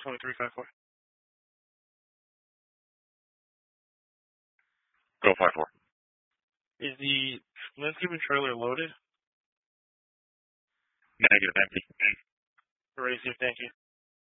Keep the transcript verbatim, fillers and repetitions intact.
twenty-three five four. Go five four. Is the landscaping trailer loaded? Negative, empty. Erase it, thank you.